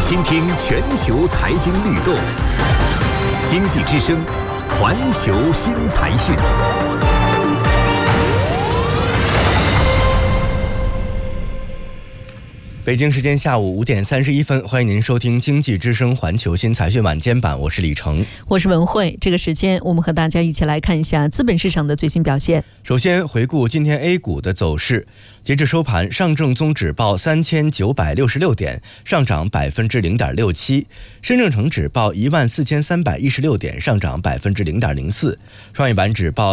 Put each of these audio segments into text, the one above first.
倾听全球财经律动，经济之声，环球新财讯。北京时间下午5点31分，欢迎您收听经济之声环球新财讯晚间版，我是李成， 我是文慧。这个时间我们和大家一起来看一下资本市场的最新表现。 首先回顾今天 A 股的走势，截至收盘，上证综指报3966点，上涨0.67%；深证成指报14316点，上涨0.04%；创业板指报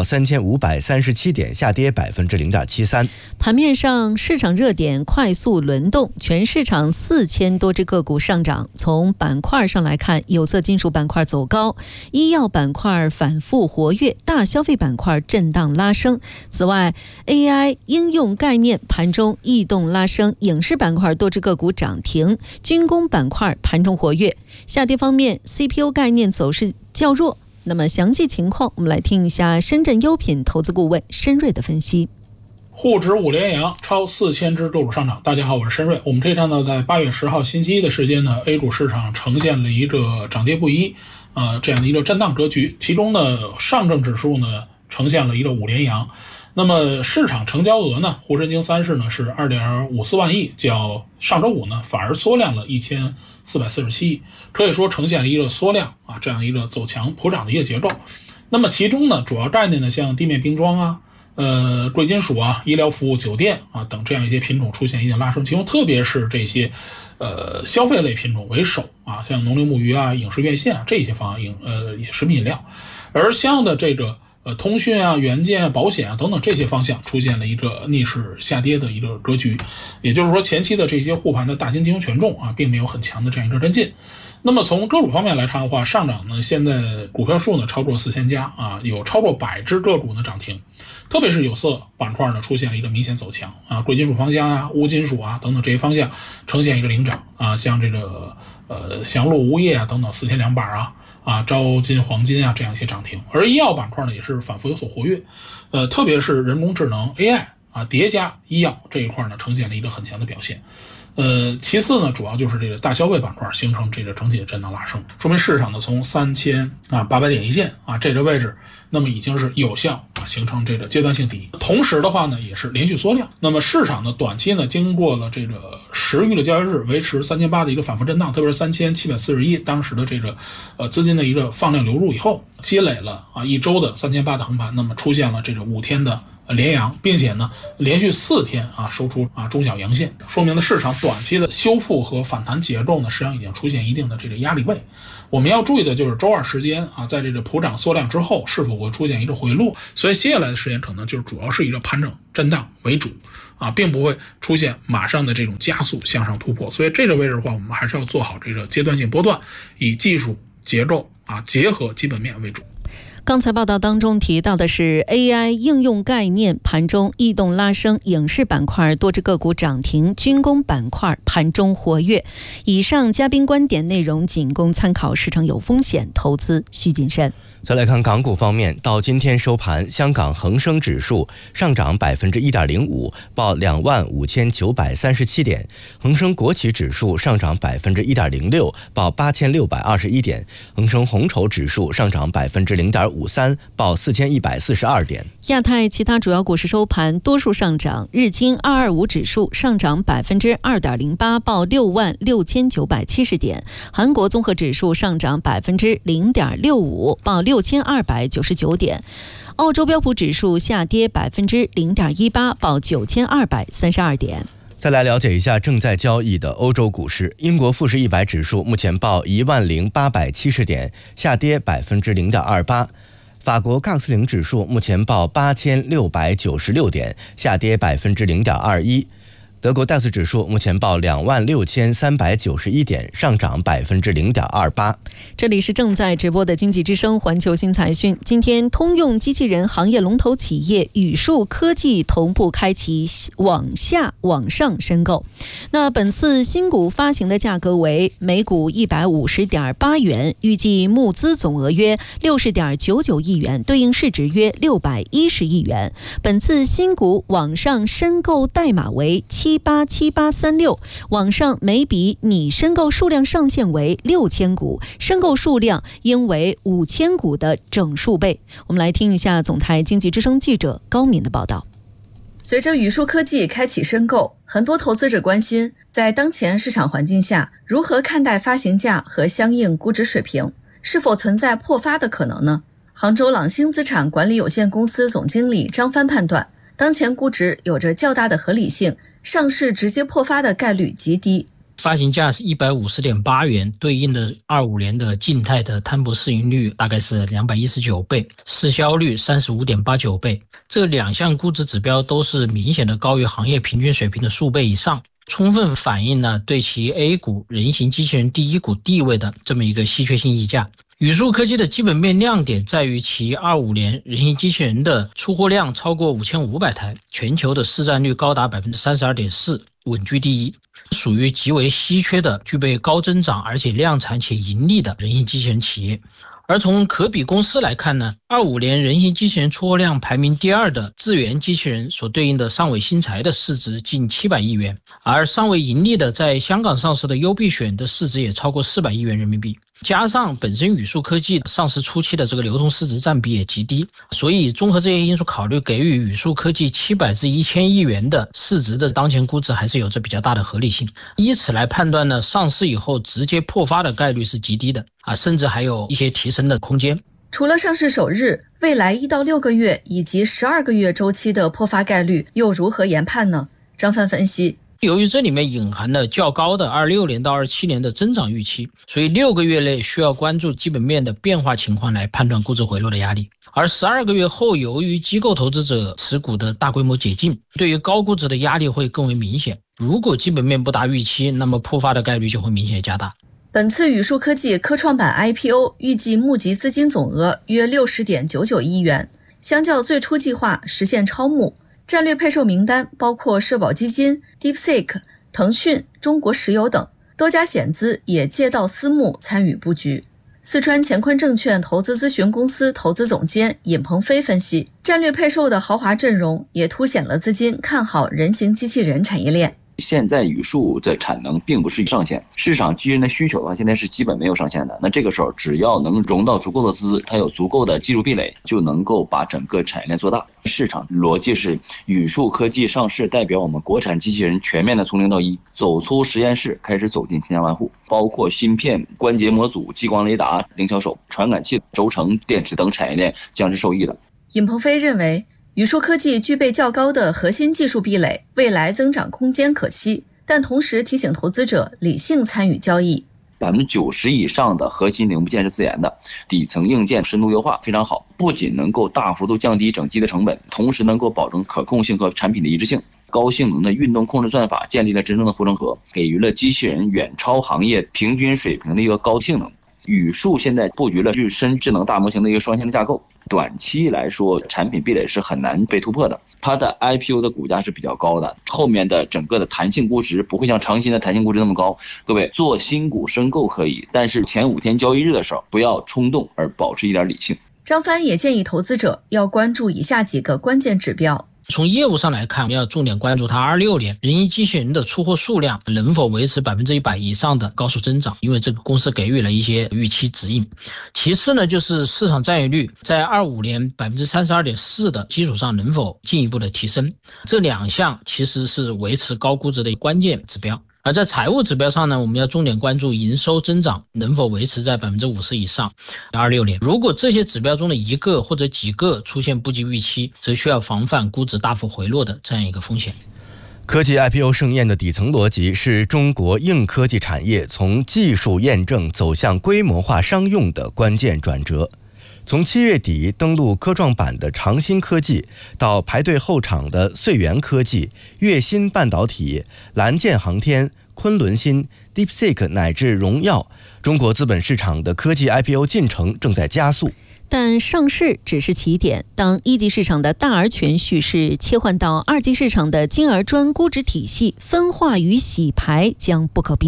3537点，下跌0.73%。 盘面上，市场热点快速轮动，全市场4000多只个股上涨。从板块上来看，有色金属板块走高，医药板块反复活跃，大消费板块震荡拉升。此外 AI 应用概念盘中异动拉升，影视板块多只个股涨停，军工板块盘中活跃。下跌方面， CPU 概念走势较弱。那么详细情况我们来听一下深圳优品投资顾问申瑞的分析。 沪指5连阳，超4000只个股上涨。大家好，我是申瑞。我们这一趟呢，在8月10号星期一的时间呢 ，A 股市场呈现了一个涨跌不一，这样的一个震荡格局。其中呢，上证指数呢呈现了一个5连阳。那么市场成交额呢，沪深京3市呢是 2.54 万亿，较上周五呢反而缩量了1447亿，可以说呈现了一个缩量这样一个走强普涨的一个结构。那么其中呢，主要概念呢，像地面冰装贵金属医疗服务、酒店等这样一些品种出现一定拉升，其中特别是这些消费类品种为首像农林牧渔影视院线这些方向一些食品饮料，而相应的这个通讯元件保险等等这些方向出现了一个逆势下跌的一个格局。也就是说，前期的这些护盘的大型金融权重并没有很强的这样一个跟进。那么从个股方面来看的话，上涨呢，现在股票数呢超过4000家有超过100只个股呢涨停，特别是有色板块呢出现了一个明显走强贵金属方向钨金属等等这些方向呈现一个领涨像这个祥路钨业等等4200板招金黄金这样一些涨停。而医药板块呢也是反复有所活跃，特别是人工智能 AI叠加医药这一块呢呈现了一个很强的表现。其次呢，主要就是这个大消费板块形成这个整体的震荡拉升，说明市场呢从3800点一线这个位置，那么已经是有效形成这个阶段性底。同时的话呢，也是连续缩量。那么市场呢短期呢经过了这个10余个交易日维持3800的一个反复震荡，特别是3741当时的这个资金的一个放量流入以后，积累了一周的3800的横盘，那么出现了这个5天的连阳，并且呢连续4天收出中小阳线，说明了市场短期的修复和反弹结构呢实际上已经出现一定的这个压力位。我们要注意的就是周二时间在这个普涨缩量之后是否会出现一个回落，所以接下来的时间可能就是主要是一个盘整震荡为主并不会出现马上的这种加速向上突破。所以这个位置的话，我们还是要做好这个阶段性波段，以技术结构结合基本面为主。 刚才报道当中提到的是 AI 应用概念盘中异动拉升，影视板块多只个股涨停，军工板块盘中活跃。以上嘉宾观点内容仅供参考，市场有风险，投资需谨慎。 再来看港股方面，到今天收盘，香港恒生指数上涨1.05%，报25937点；恒生国企指数上涨1.06%，报8621点；恒生红筹指数上涨0.53%，报4142点。 亚太其他主要股市收盘多数上涨，日经225指数上涨2.08%，报66970点；韩国综合指数上涨0.65%，报6299点。澳洲标普指数下跌0.18%，报9232点。 再来了解一下正在交易的欧洲股市。英国富时100指数目前报10870点，下跌0.28%。法国CAC 40指数目前报8696点，下跌0.21%。德国DAX指数目前报26391点，上涨0.28%。 这里是正在直播的经济之声环球新财讯。今天通用机器人行业龙头企业宇树科技同步开启往下往上申购。那本次新股发行的价格为每股150.8元，预计募资总额约60.99亿元，对应市值约610亿元。本次新股往上申购代码为7 787836，网上每笔拟申购数量上限为6000股，申购数量应为5000股的整数倍。我们来听一下总台经济之声记者高敏的报道。 随着宇树科技开启申购，很多投资者关心，在当前市场环境下，如何看待发行价和相应估值水平，是否存在破发的可能呢？杭州朗星资产管理有限公司总经理张帆判断，当前估值有着较大的合理性，上市直接破发的概率极低。 发行价是150.8元，对应的25年的静态的摊薄市盈率大概是219倍，市销率35.89倍。这两项估值指标都是明显的高于行业平均水平的数倍以上，充分反映了对其 A 股人形机器人第一股地位的这么一个稀缺性溢价。宇树科技的基本面亮点在于其25年人形机器人的出货量超过5500台，全球的市占率高达 32.4%， 稳居第一，属于极为稀缺的具备高增长而且量产且盈利的人形机器人企业。而从可比公司来看呢，25年人形机器人出货量排名第2的智源机器人所对应的上尾新材的市值近700亿元，而上尾盈利的在香港上市的优必选的市值也超过400亿元人民币，加上本身宇树科技上市初期的这个流通市值占比也极低，所以综合这些因素考虑，给予宇树科技700至1000亿元的市值的当前估值还是有着比较大的合理性。以此来判断呢，上市以后直接破发的概率是极低的甚至还有一些提升的空间。 除了上市首日，未来1到6个月以及12个月周期的破发概率又如何研判呢？张帆分析， 由于这里面隐含了较高的26年到27年的增长预期，所以6个月内需要关注基本面的变化情况来判断估值回落的压力。而12个月后，由于机构投资者持股的大规模解禁，对于高估值的压力会更为明显。如果基本面不达预期，那么破发的概率就会明显加大。 本次宇树科技科创板 IPO 预计募集资金总额约60.99亿元，相较最初计划实现超募。战略配售名单包括社保基金、DeepSeek、腾讯、中国石油等，多家险资也借道私募参与布局。四川乾坤证券投资咨询公司投资总监尹鹏飞分析，战略配售的豪华阵容也凸显了资金看好人形机器人产业链。 现在宇树的产能并不是上限，市场机器人的需求的话，现在是基本没有上限的。那这个时候，只要能融到足够的资，它有足够的技术壁垒，就能够把整个产业链做大。市场逻辑是，宇树科技上市代表我们国产机器人全面的从0到1，走出实验室，开始走进千家万户，包括芯片、关节模组、激光雷达、零销售、传感器、轴承、电池等产业链将是受益的。 尹鹏飞认为，宇树科技具备较高的核心技术壁垒，未来增长空间可期，但同时提醒投资者理性参与交易。 90%以上的核心零部件是自研的，底层硬件深度优化非常好，不仅能够大幅度降低整机的成本，同时能够保证可控性和产品的一致性。高性能的运动控制算法建立了真正的护城河，给予了机器人远超行业平均水平的一个高性能。宇树现在布局了日深智能大模型的一个双线的架构，短期来说产品壁垒是很难被突破的。它的 IPO 的股价是比较高的，后面的整个的弹性估值不会像长鑫的弹性估值那么高。各位做新股申购可以，但是前5天交易日的时候不要冲动，而保持一点理性。 张帆也建议投资者要关注以下几个关键指标。 从业务上来看，我们要重点关注它26年人形机器人的出货数量能否维持100%以上的高速增长，因为这个公司给予了一些预期指引。其次呢，就是市场占有率在25年32.4%的基础上能否进一步的提升，这2项其实是维持高估值的关键指标。而在财务指标上呢，我们要重点关注营收增长能否维持在50%以上。26年，如果这些指标中的一个或者几个出现不及预期，则需要防范估值大幅回落的这样一个风险。 科技 IPO 盛宴的底层逻辑是中国硬科技产业从技术验证走向规模化商用的关键转折。从7月底登陆科创板的长鑫科技，到排队候场的穗源科技、粤新半导体、蓝箭航天、昆仑新、DeepSeek 乃至荣耀，中国资本市场的科技 IPO 进程正在加速。 但上市只是起点，当一级市场的大而全叙事切换到二级市场的精而专估值体系，分化与洗牌将不可避免。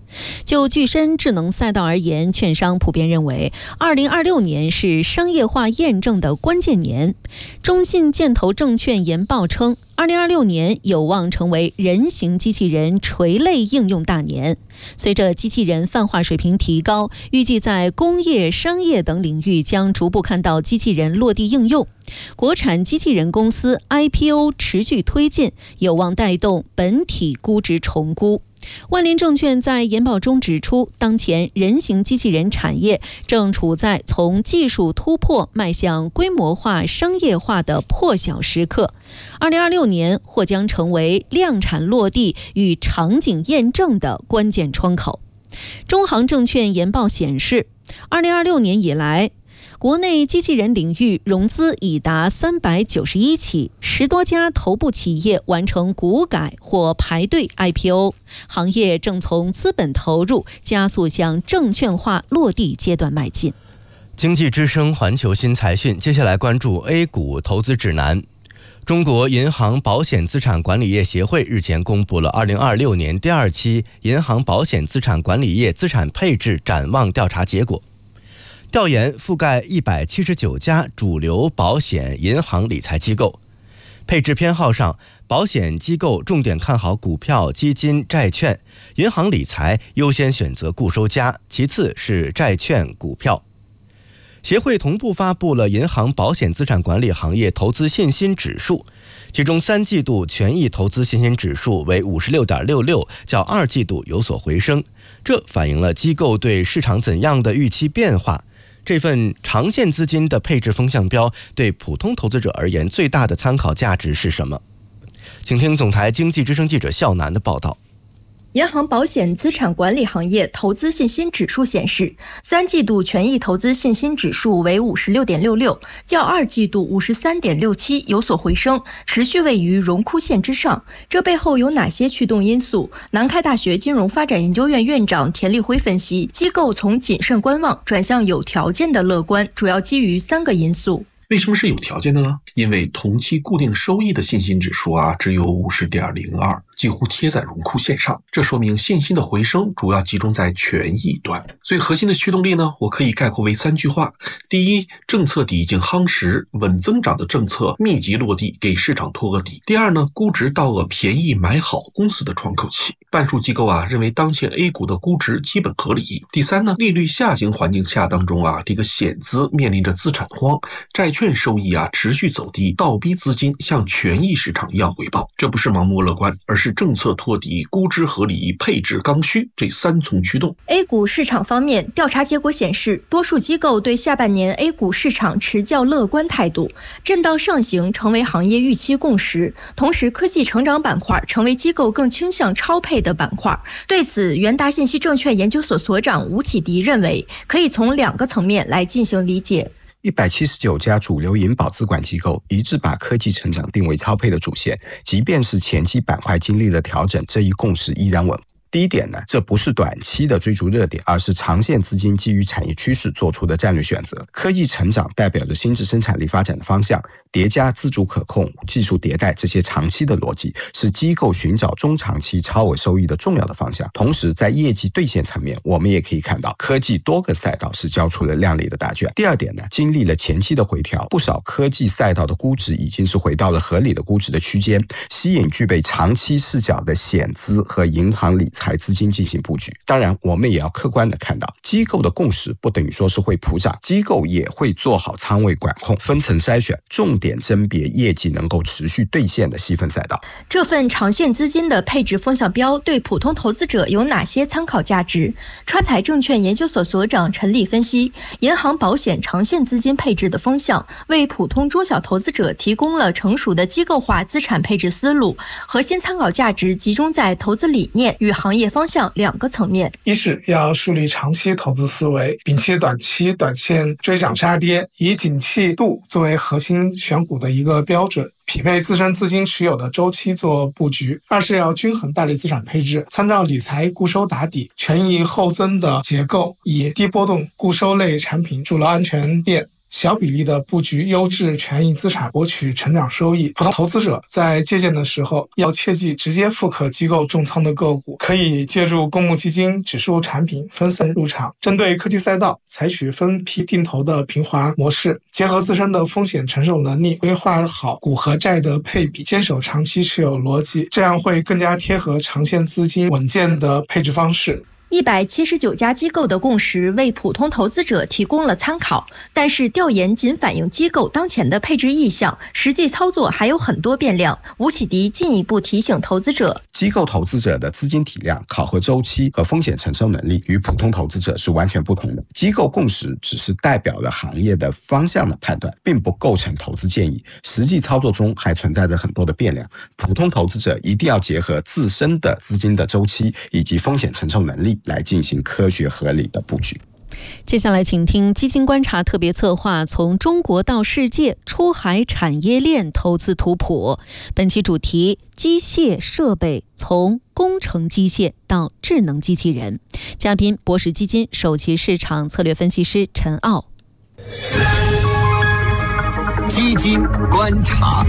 就具身智能赛道而言，券商普遍认为2026年是商业化验证的关键年。中信建投证券研报称，2026年有望成为人形机器人垂类应用大年。随着机器人泛化水平提高，预计在工业、商业等领域将逐步看到机器人落地应用。国产机器人公司 IPO 持续推进，有望带动本体估值重估。万联证券在研报中指出，当前人形机器人产业正处在从技术突破迈向规模化、商业化的破晓时刻。2026年或将成为量产落地与场景验证的关键窗口。中航证券研报显示，2026年以来，国内机器人领域融资已达391起，10多家头部企业完成股改或排队 IPO， 行业正从资本投入加速向证券化落地阶段迈进。 经济之声环球新财讯，接下来关注 A 股投资指南。中国银行保险资产管理业协会日前公布了2026年第2期银行保险资产管理业资产配置展望调查结果。调研覆盖179家主流保险银行理财机构，配置偏好上，保险机构重点看好股票、基金、债券，银行理财优先选择固收加，其次是债券、股票。协会同步发布了银行保险资产管理行业投资信心指数，其中3季度权益投资信心指数为 56.66， 较2季度有所回升，这反映了机构对市场怎样的预期变化。这份长线资金的配置风向标对普通投资者而言最大的参考价值是什么？请听总台经济之声记者肖楠的报道。 银行保险资产管理行业投资信心指数显示，3季度权益投资信心指数为 56.66， 较2季度 53.67 有所回升，持续位于荣枯线之上。这背后有哪些驱动因素？南开大学金融发展研究院院长田立辉分析，机构从谨慎观望转向有条件的乐观，主要基于3个因素。 为什么是有条件的呢？因为同期固定收益的信心指数只有 50.02， 几乎贴在荣枯线上，这说明信心的回升主要集中在权益端。最核心的驱动力呢，我可以概括为3句话。第一，政策底已经夯实，稳增长的政策密集落地，给市场托个底。第二呢，估值到了便宜买好公司的窗口期。半数机构认为当前 A 股的估值基本合理。第三呢，利率下行环境下当中这个险资面临着资产荒，债券收益持续走低，倒逼资金向权益市场要回报。这不是盲目乐观，而是政策托底、估值合理、配置刚需这3重驱动。 A 股市场方面，调查结果显示，多数机构对下半年 A 股市场持较乐观态度，震荡上行成为行业预期共识。同时，科技成长板块成为机构更倾向超配的板块。对此，元达信息证券研究所所长吴启迪认为，可以从2个层面来进行理解。 179家主流银保资管机构一致把科技成长定为超配的主线，即便是前期板块经历了调整，这一共识依然稳固。第一点呢，这不是短期的追逐热点，而是长线资金基于产业趋势做出的战略选择。科技成长代表着新质生产力发展的方向，叠加自主可控、技术迭代这些长期的逻辑，是机构寻找中长期超额收益的重要的方向。同时，在业绩兑现层面，我们也可以看到科技多个赛道是交出了亮丽的答卷。第二点呢，经历了前期的回调，不少科技赛道的估值已经是回到了合理的估值的区间，吸引具备长期视角的险资和银行理财资金进行布局。当然，我们也要客观的看到，机构的共识不等于说是会普涨，机构也会做好仓位管控，分层筛选，重点甄别业绩能够持续兑现的细分赛道。 这份长线资金的配置风向标对普通投资者有哪些参考价值？川财证券研究所所长陈立分析，银行保险长线资金配置的风向为普通中小投资者提供了成熟的机构化资产配置思路，核心参考价值集中在投资理念与行业方向2个层面。 一是要树立长期投资思维，摒弃短期短线追涨杀跌，以景气度作为核心选股的一个标准，匹配自身资金持有的周期做布局。二是要均衡大类资产配置，参照理财固收打底、权益后增的结构，以低波动固收类产品筑牢安全垫， 小比例的布局优质权益资产，博取成长收益。普通投资者在借鉴的时候要切记直接复刻机构重仓的个股，可以借助公募基金、指数产品分散入场，针对科技赛道采取分批定投的平滑模式，结合自身的风险承受能力，规划好股和债的配比，坚守长期持有逻辑，这样会更加贴合长线资金稳健的配置方式。 179家机构的共识为普通投资者提供了参考，但是调研仅反映机构当前的配置意向，实际操作还有很多变量。吴启迪进一步提醒投资者， 机构投资者的资金体量、考核周期和风险承受能力与普通投资者是完全不同的。机构共识只是代表了行业的方向的判断，并不构成投资建议，实际操作中还存在着很多的变量。普通投资者一定要结合自身的资金的周期以及风险承受能力来进行科学合理的布局。 接下来请听基金观察特别策划，从中国到世界，出海产业链投资图谱。本期主题：机械设备从工程机械到智能机器人。嘉宾：博时基金首席市场策略分析师陈傲。 基金观察。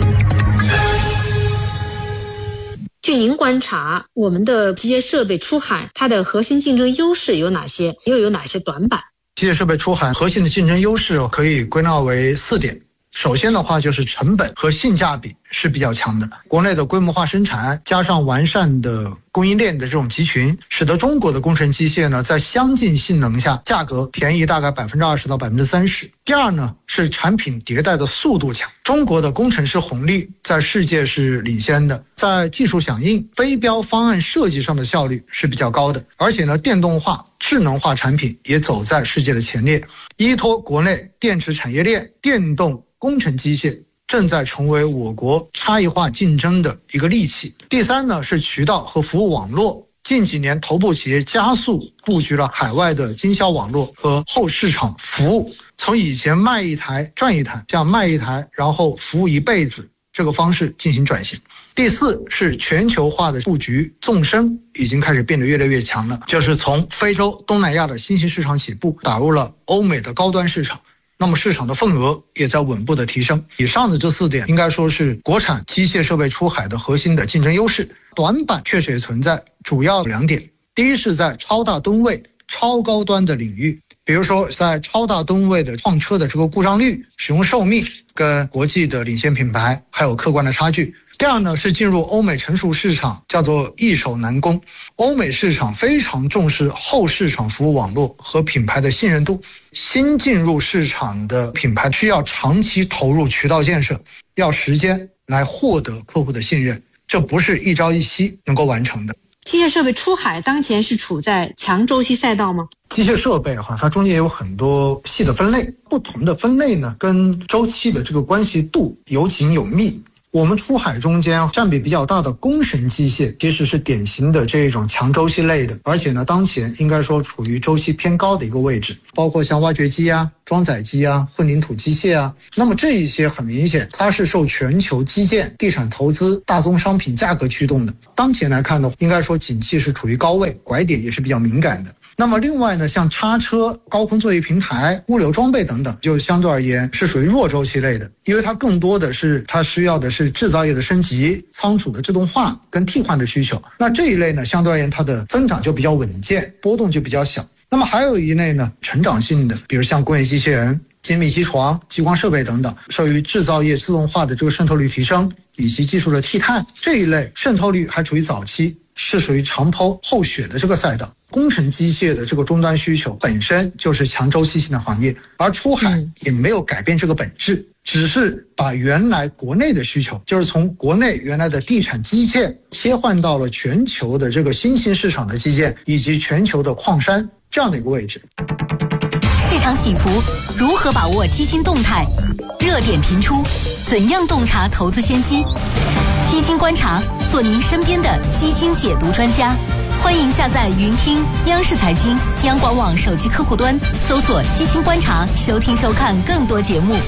据您观察，我们的机械设备出海，它的核心竞争优势有哪些，又有哪些短板？ 机械设备出海核心的竞争优势可以归纳为4点。首先的话就是成本和性价比是比较强的，国内的规模化生产加上完善的供应链的这种集群，使得中国的工程机械呢在相近性能下价格便宜大概20%到30%。第二呢是产品迭代的速度强，中国的工程师红利在世界是领先的，在技术响应、非标方案设计上的效率是比较高的，而且呢电动化、智能化产品也走在世界的前列。依托国内电池产业链，电动工程机械正在成为我国差异化竞争的一个利器。第三呢是渠道和服务网络，近几年头部企业加速布局了海外的经销网络和后市场服务，从以前卖一台赚一台，像卖一台然后服务一辈子这个方式进行转型。第四是全球化的布局纵深已经开始变得越来越强了，就是从非洲、东南亚的新兴市场起步，打入了欧美的高端市场，那么市场的份额也在稳步的提升。以上的这4点应该说是国产机械设备出海的核心的竞争优势。短板确实也存在，主要2点。第一是在超大吨位、超高端的领域，比如说在超大吨位的创车的这个故障率、使用寿命跟国际的领先品牌还有客观的差距。第二呢是进入欧美成熟市场，叫做易守难攻。欧美市场非常重视后市场服务网络和品牌的信任度，新进入市场的品牌需要长期投入渠道建设，要时间来获得客户的信任，这不是一朝一夕能够完成的。 机械设备出海当前是处在强周期赛道吗？ 机械设备它中间有很多细的分类，不同的分类呢跟周期的这个关系度有紧有密。我们出海中间占比比较大的工程机械其实是典型的这种强周期类的，而且呢当前应该说处于周期偏高的一个位置，包括像挖掘机啊、装载机啊、混凝土机械啊。那么这一些很明显它是受全球基建、地产投资、大宗商品价格驱动的，当前来看呢应该说景气是处于高位，拐点也是比较敏感的。那么另外呢像叉车、高空作业平台、物流装备等等，就相对而言是属于弱周期类的，因为它更多的是它需要的是制造业的升级、仓储的自动化跟替换的需求。那这一类呢相对而言它的增长就比较稳健，波动就比较小。那么还有一类呢成长性的，比如像工业机器人、精密机床、激光设备等等，受于制造业自动化的这个渗透率提升以及技术的替代，这一类渗透率还处于早期，是属于长抛后雪的这个赛道。工程机械的这个终端需求本身就是强周期性的行业，而出海也没有改变这个本质，只是把原来国内的需求，就是从国内原来的地产基建切换到了全球的这个新兴市场的基建以及全球的矿山这样的一个位置。 市场起伏，如何把握基金动态？热点频出，怎样洞察投资先机？基金观察，做您身边的基金解读专家。欢迎下载云听央视财经、央广网手机客户端，搜索基金观察，收听收看更多节目。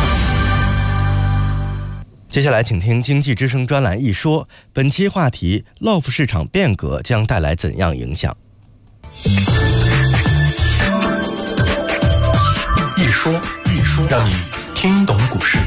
接下来请听经济之声专栏一说，本期话题：LOF 市场变革将带来怎样影响？ 一说预说，让你听懂股市。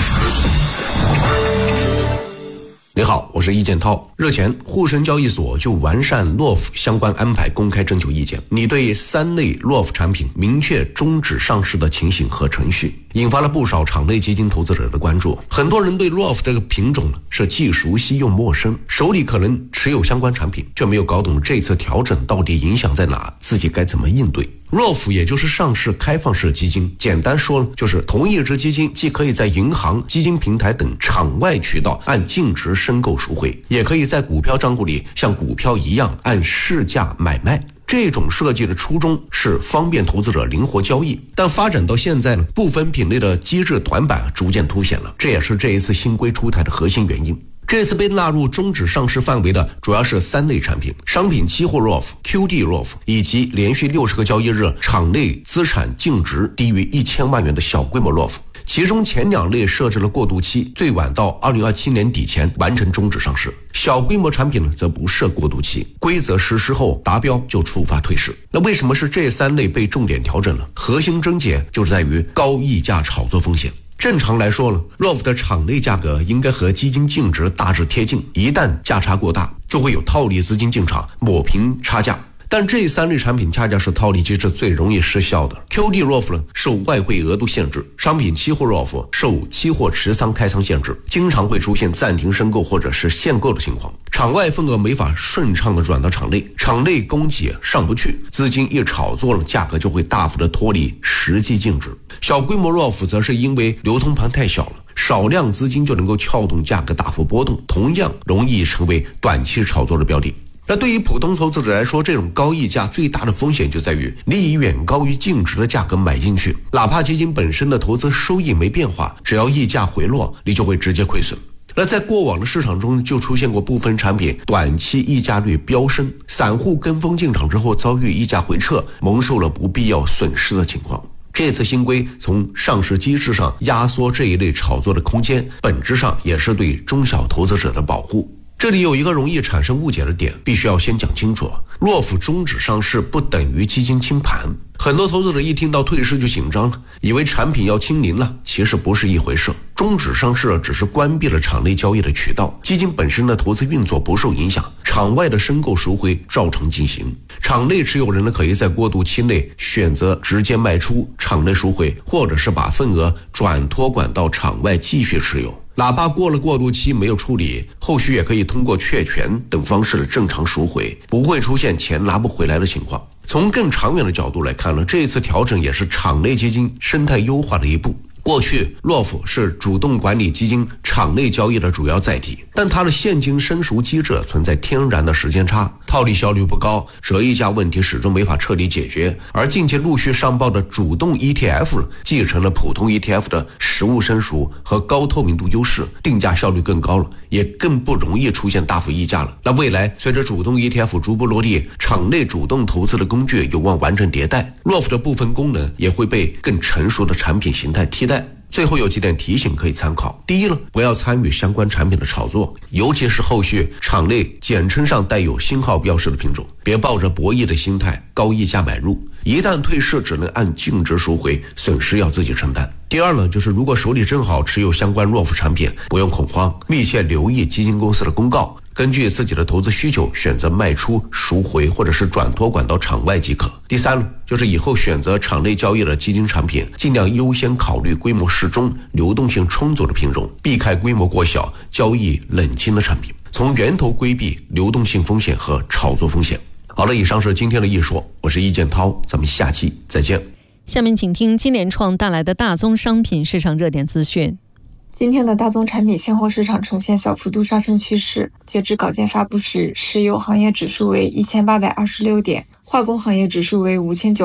你好，我是易建涛。日前，沪深交易所就完善 LOF 相关安排公开征求意见。你对3类 LOF 产品明确终止上市的情形和程序，引发了不少场内基金投资者的关注。很多人对 LOF 这个品种是既熟悉又陌生，手里可能持有相关产品，却没有搞懂这次调整到底影响在哪，自己该怎么应对。ROF 也就是上市开放式基金，简单说呢，就是同一只基金既可以在银行、基金平台等场外渠道按净值申购赎回，也可以在股票账户里像股票一样按市价买卖。这种设计的初衷是方便投资者灵活交易，但发展到现在呢，部分品类的机制短板逐渐凸显了，这也是这一次新规出台的核心原因。这次被纳入终止上市范围的主要是3类产品：商品期货 ROF、QD ROF 以及连续60个交易日场内资产净值低于1000万元的小规模 ROF。其中前2类设置了过渡期，最晚到2027年底前完成终止上市。小规模产品呢，则不设过渡期，规则实施后达标就触发退市。那为什么是这3类被重点调整呢？核心症结就是在于高溢价炒作风险。正常来说呢 ，ROF 的场内价格应该和基金净值大致贴近，一旦价差过大，就会有套利资金进场抹平差价。但这3类产品恰恰是套利机制最容易失效的。QD ROF 呢受外汇额度限制，商品期货 ROF 受期货持仓开仓限制，经常会出现暂停申购或者是限购的情况。场外份额没法顺畅的转到场内，场内供给上不去，资金一炒作了，价格就会大幅的脱离实际净值。小规模 ROF 则是因为流通盘太小了，少量资金就能够撬动价格大幅波动，同样容易成为短期炒作的标的。那对于普通投资者来说，这种高溢价最大的风险就在于你以远高于净值的价格买进去，哪怕基金本身的投资收益没变化，只要溢价回落，你就会直接亏损。那在过往的市场中就出现过部分产品短期溢价率飙升，散户跟风进场之后遭遇溢价回撤，蒙受了不必要损失的情况。这次新规从上市机制上压缩这一类炒作的空间，本质上也是对中小投资者的保护。这里有一个容易产生误解的点，必须要先讲清楚。ROF 终止上市不等于基金清盘，很多投资者一听到退市就紧张了，以为产品要清零了，其实不是一回事。终止上市只是关闭了场内交易的渠道，基金本身的投资运作不受影响，场外的申购赎回照常进行。场内持有人呢，可以在过渡期内选择直接卖出场内赎回，或者是把份额转托管到场外继续持有。哪怕过了过渡期没有处理，后续也可以通过确权等方式的正常赎回，不会出现钱拿不回来的情况。从更长远的角度来看呢，这一次调整也是场内基金生态优化的一步。过去 ROF 是主动管理基金场内交易的主要载体，但它的现金申赎机制存在天然的时间差，套利效率不高，折溢价问题始终没法彻底解决。而近期陆续上报的主动 ETF 继承了普通 ETF 的实物申赎和高透明度优势，定价效率更高了，也更不容易出现大幅溢价了。那未来随着主动 ETF 逐步落地，场内主动投资的工具有望完成迭代， ROF 的部分功能也会被更成熟的产品形态替代。最后有几点提醒可以参考。第一呢，不要参与相关产品的炒作，尤其是后续场内简称上带有星号标识的品种，别抱着博弈的心态高溢价买入，一旦退市只能按净值赎回，损失要自己承担。第二呢，就是如果手里正好持有相关 ROF 产品，不用恐慌，密切留意基金公司的公告，根据自己的投资需求选择卖出、赎回或者是转托管到场外即可。第三呢，就是以后选择场内交易的基金产品，尽量优先考虑规模适中、流动性充足的品种，避开规模过小、交易冷清的产品，从源头规避流动性风险和炒作风险。好了，以上是今天的一说，我是易建涛，咱们下期再见。 下面请听金联创带来的大宗商品市场热点资讯。 今天的大宗产品现货市场呈现小幅度上升趋势，截至稿件发布时，石油行业指数为1826点，化工行业指数为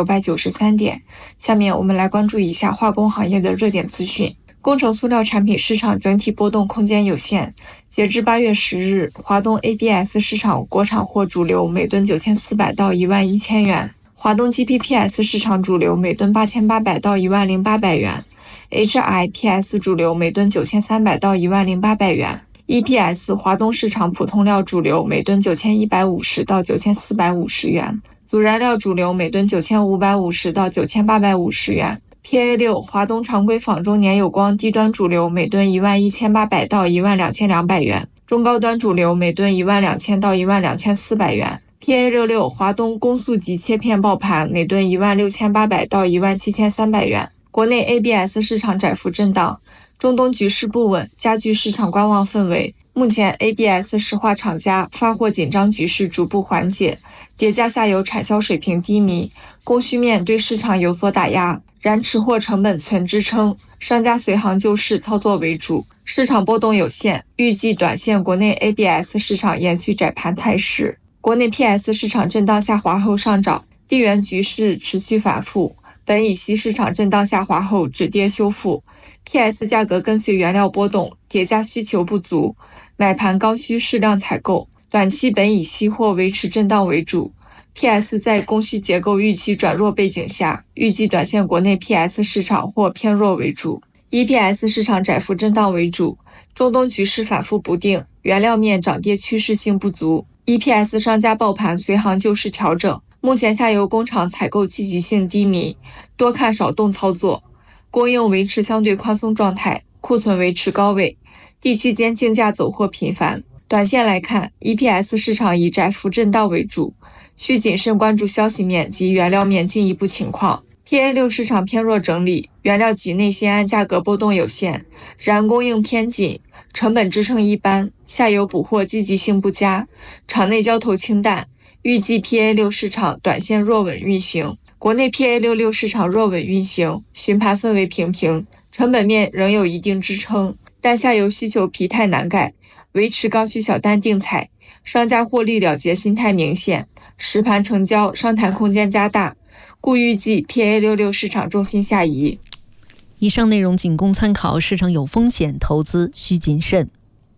5993点。下面我们来关注一下化工行业的热点资讯。工程塑料产品市场整体波动空间有限，截至8月10日，华东 ABS 市场国产货主流每吨9400到11000元，华东 GPPS 市场主流每吨8800到10800元，HIPS 主流每吨9300到10800元，EPS 华东市场普通料主流每吨9150到9450元，组燃料主流每吨9550到9850元 PA6 华东常规仿中年有光低端主流每吨11800到12200元，中高端主流每吨12000到12400元。PA66 华东公速级切片爆盘每吨16800到17300元。国内 ABS 市场窄幅震荡，中东局势不稳，加剧市场观望氛围。目前 ABS 石化厂家发货紧张局势逐步缓解，叠加下游产销水平低迷，供需面对市场有所打压，燃持货成本存支撑，商家随行就市操作为主，市场波动有限，预计短线国内 ABS 市场延续窄盘态势。国内 PS 市场震荡下滑后上涨，地缘局势持续反复，苯乙烯市场震荡下滑后止跌修复， PS 价格跟随原料波动，叠加需求不足，买盘刚需适量采购，短期苯乙烯或维持震荡为主。 PS 在供需结构预期转弱背景下，预计短线国内 PS 市场或偏弱为主， EPS 市场窄幅震荡为主，中东局势反复不定，原料面涨跌趋势性不足， EPS 商家爆盘随行就市调整，目前下游工厂采购积极性低迷，多看少动操作，供应维持相对宽松状态，库存维持高位，地区间竞价走货频繁。短线来看 EPS 市场以窄幅震荡为主，需谨慎关注消息面及原料面进一步情况。 PA6 市场偏弱整理，原料及内酰胺价格波动有限，燃供应偏紧，成本支撑一般，下游补货积极性不佳，场内交投清淡，预计 PA6 市场短线弱稳运行。国内 PA66 市场弱稳运行，询盘氛围平平，成本面仍有一定支撑，但下游需求疲态难改，维持刚需小单定采，商家获利了结心态明显，实盘成交商谈空间加大，故预计 PA66 市场重心下移。 以上内容仅供参考，市场有风险，投资需谨慎。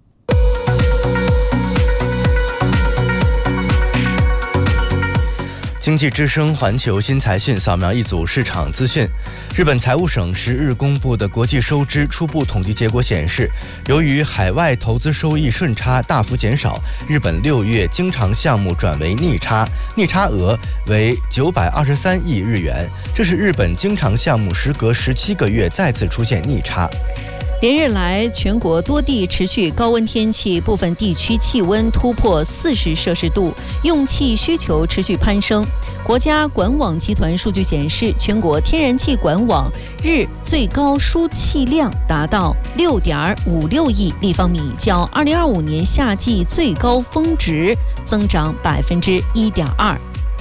经济之声环球新财讯扫描一组市场资讯。日本财务省10日公布的国际收支初步统计结果显示，由于海外投资收益顺差大幅减少，日本6月经常项目转为逆差，逆差额为923亿日元，这是日本经常项目时隔17个月再次出现逆差。 连日来，全国多地持续高温天气，部分地区气温突破40摄氏度，用气需求持续攀升。国家管网集团数据显示，全国天然气管网日最高输气量达到6.56亿立方米，较2025年夏季最高峰值增长1.2%。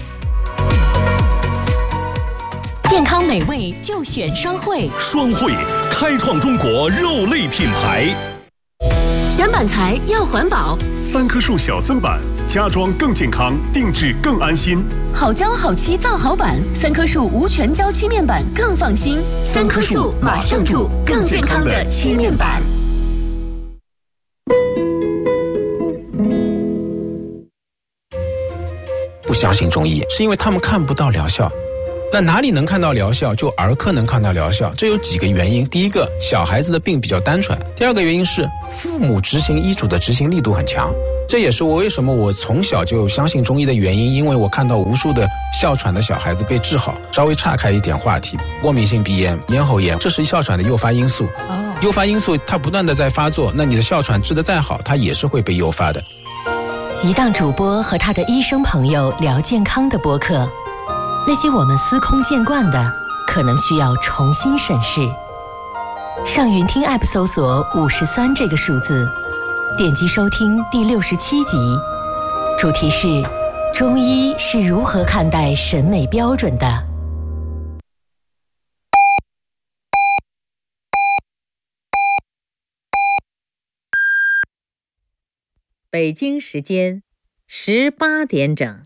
健康美味就选双汇， 双汇开创中国肉类品牌。 选板材要环保 ，3棵树小森板，家装更健康，定制更安心。 好胶好漆造好板，3棵树无全胶漆面板更放心。3棵树马上住更健康的漆面板。 不相信中医，是因为他们看不到疗效。那哪里能看到疗效？就儿科能看到疗效，这有几个原因。第一个，小孩子的病比较单纯；第二个原因是父母执行医嘱的执行力度很强。这也是为什么我从小就相信中医的原因，因为我看到无数的哮喘的小孩子被治好。稍微岔开一点话题，过敏性鼻炎、咽喉炎，这是哮喘的诱发因素。诱发因素它不断的在发作，那你的哮喘治得再好，它也是会被诱发的。 一档主播和他的医生朋友聊健康的播客，那些我们司空见惯的，可能需要重新审视。上云听 App 搜索53这个数字，点击收听第67集，主题是中医是如何看待审美标准的。 北京时间18点整。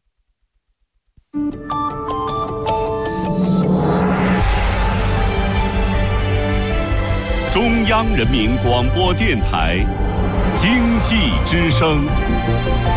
中央人民广播电台经济之声。